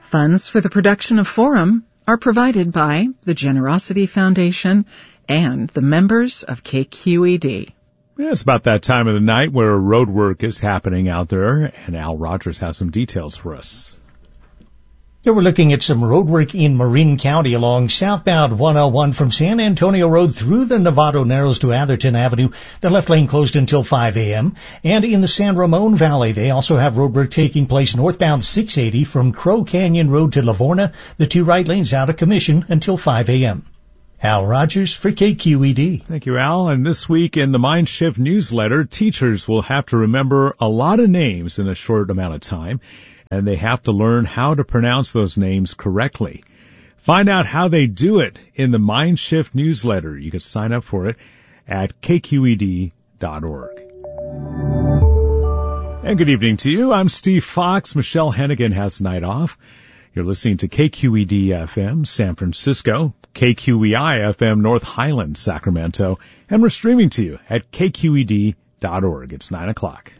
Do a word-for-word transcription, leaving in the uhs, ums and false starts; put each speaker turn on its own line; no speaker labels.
Funds for the production of Forum are provided by the Generosity Foundation and the members of K Q E D.
Yeah, it's about that time of the night where road work is happening out there, and Al Rogers has some details for us.
So we're looking at some road work in Marin County along southbound one oh one from San Antonio Road through the Novato Narrows to Atherton Avenue. The left lane closed until five a.m. And in the San Ramon Valley, they also have road work taking place northbound six eighty from Crow Canyon Road to Livorno. The two right lanes out of commission until five a.m. Al Rogers for K Q E D.
Thank you, Al. And this week in the Mindshift newsletter, teachers will have to remember a lot of names in a short amount of time, and they have to learn how to pronounce those names correctly. Find out how they do it in the Mindshift newsletter. You can sign up for it at k q e d dot org. And good evening to you. I'm Steve Fox. Michelle Hennigan has the night off. You're listening to K Q E D F M San Francisco, K Q E I F M North Highlands, Sacramento, and we're streaming to you at k q e d dot org. It's nine o'clock.